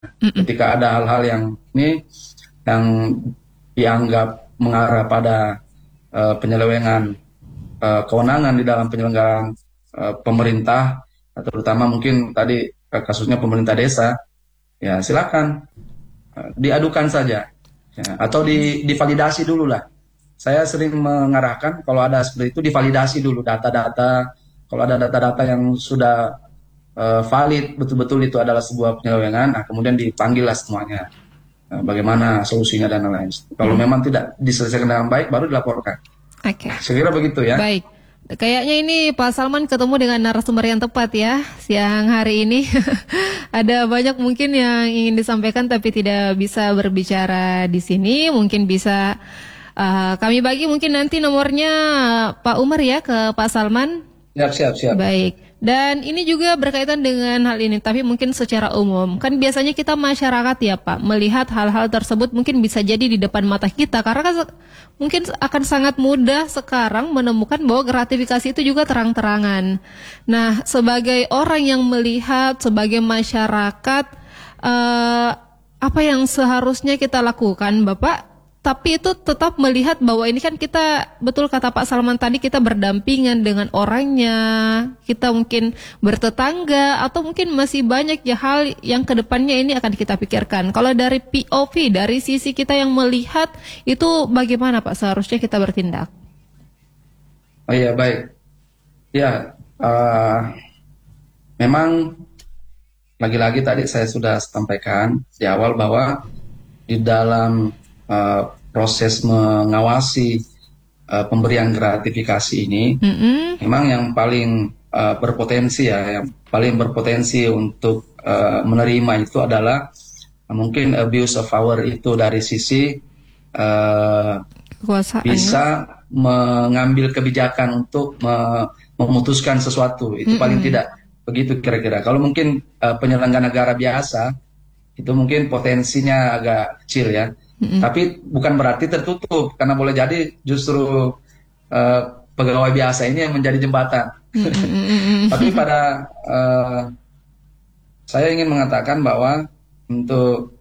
Mm-mm. Ketika ada hal-hal yang ini yang dianggap mengarah pada penyelewengan kewenangan di dalam penyelenggaraan pemerintah, terutama mungkin tadi kasusnya pemerintah desa, ya silakan diadukan saja, ya, atau divalidasi dulu lah. Saya sering mengarahkan kalau ada seperti itu divalidasi dulu data-data. Kalau ada data-data yang sudah valid, betul-betul itu adalah sebuah penyelewengan, nah kemudian dipanggillah semuanya. Bagaimana solusinya dan lain-lain. Kalau Mm. memang tidak diselesaikan dengan baik, baru dilaporkan. Oke. Saya kira begitu ya. Baik. Kayaknya ini Pak Salman ketemu dengan narasumber yang tepat ya siang hari ini. Ada banyak mungkin yang ingin disampaikan tapi tidak bisa berbicara di sini. Mungkin bisa kami bagi mungkin nanti nomornya Pak Umar ya ke Pak Salman. Siap, siap, siap. Baik. Dan ini juga berkaitan dengan hal ini, tapi mungkin secara umum. Kan biasanya kita masyarakat ya Pak, melihat hal-hal tersebut mungkin bisa jadi di depan mata kita. Karena kan mungkin akan sangat mudah sekarang menemukan bahwa gratifikasi itu juga terang-terangan. Nah, sebagai orang yang melihat, sebagai masyarakat, apa yang seharusnya kita lakukan Bapak? Tapi itu tetap melihat bahwa ini kan kita, betul kata Pak Salman tadi, kita berdampingan dengan orangnya, kita mungkin bertetangga, atau mungkin masih banyak ya hal yang kedepannya ini akan kita pikirkan. Kalau dari POV, dari sisi kita yang melihat, itu bagaimana Pak seharusnya kita bertindak? Oh iya, baik. Ya, memang lagi-lagi tadi saya sudah sampaikan di awal bahwa di dalam proses mengawasi pemberian gratifikasi ini, memang yang paling berpotensi ya, yang paling berpotensi untuk menerima itu adalah mungkin abuse of power itu dari sisi Kekuasaan. bisa mengambil kebijakan untuk memutuskan sesuatu, itu paling tidak begitu kira-kira. Kalau mungkin penyelenggara negara biasa itu mungkin potensinya agak kecil ya. Tapi bukan berarti tertutup, karena boleh jadi justru pegawai biasa ini yang menjadi jembatan. Tapi pada saya ingin mengatakan bahwa untuk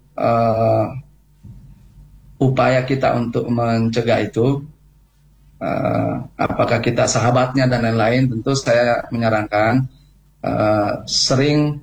upaya kita untuk mencegah itu, apakah kita sahabatnya dan lain-lain, tentu saya menyarankan sering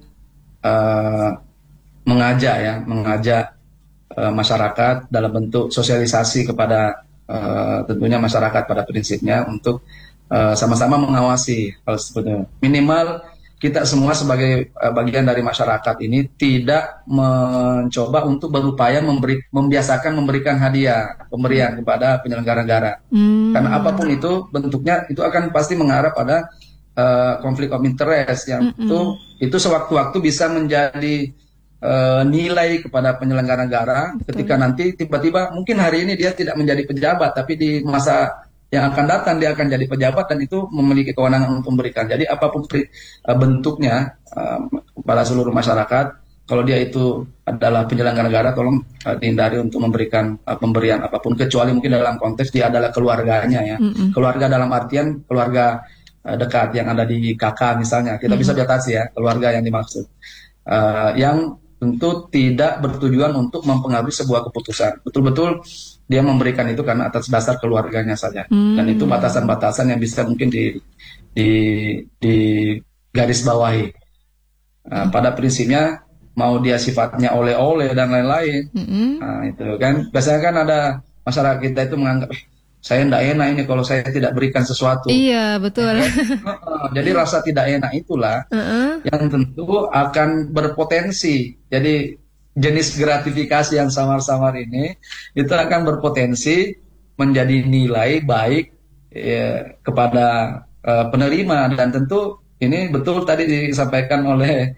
mengajak masyarakat dalam bentuk sosialisasi kepada tentunya masyarakat pada prinsipnya untuk sama-sama mengawasi hal tersebut. Minimal kita semua sebagai bagian dari masyarakat ini tidak mencoba untuk berupaya membiasakan memberikan hadiah pemberian kepada penyelenggara negara. Karena apapun itu bentuknya, itu akan pasti mengarah pada konflik of interest yang itu sewaktu-waktu bisa menjadi nilai kepada penyelenggara negara. Ketika nanti tiba-tiba mungkin hari ini dia tidak menjadi pejabat, tapi di masa yang akan datang dia akan jadi pejabat dan itu memiliki kewenangan untuk memberikan. Jadi apapun bentuknya pada seluruh masyarakat, kalau dia itu adalah penyelenggara negara, tolong dihindari untuk memberikan pemberian apapun, kecuali mungkin dalam konteks dia adalah keluarganya ya. Keluarga dalam artian keluarga dekat yang ada di kakak misalnya, kita bisa batasi ya keluarga yang dimaksud, yang tentu tidak bertujuan untuk mempengaruhi sebuah keputusan. Betul-betul dia memberikan itu karena atas dasar keluarganya saja. Dan itu batasan-batasan yang bisa mungkin di garis bawahi. Pada prinsipnya mau dia sifatnya oleh-oleh dan lain-lain. Nah, itu kan biasanya kan ada masyarakat kita itu menganggap saya tidak enak ini kalau saya tidak berikan sesuatu. Iya, betul. Jadi rasa tidak enak itulah yang tentu akan berpotensi. Jadi jenis gratifikasi yang samar-samar ini itu akan berpotensi menjadi nilai baik kepada penerima. Dan tentu ini betul tadi disampaikan oleh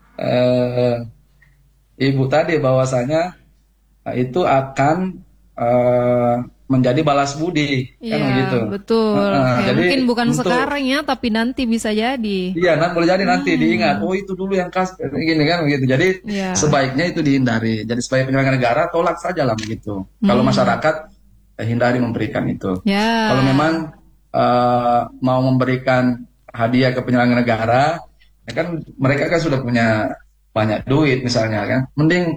Ibu tadi bahwasanya itu akan menjadi balas budi, kan Iya, begitu. betul. Ya, Jadi mungkin bukan untuk sekarang ya, tapi nanti bisa jadi. iya, boleh jadi nanti diingat, oh itu dulu yang gini kan begitu. Jadi Iya. sebaiknya itu dihindari. Jadi sebagai penyelenggara negara tolak saja lah begitu. Kalau masyarakat hindari memberikan itu. Ya. Kalau memang mau memberikan hadiah ke penyelenggara negara, ya kan mereka kan sudah punya banyak duit misalnya kan, mending